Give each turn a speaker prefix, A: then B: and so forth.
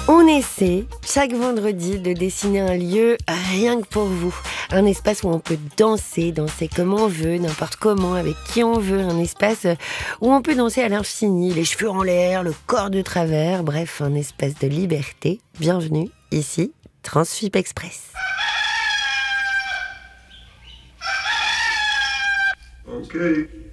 A: On essaie chaque vendredi de dessiner un lieu rien que pour vous. Un espace où on peut danser comme on veut, n'importe comment, avec qui on veut. Un espace où on peut danser à l'infini, les cheveux en l'air, le corps de travers. Bref, un espace de liberté. Bienvenue ici, Transfup Express.
B: Okay.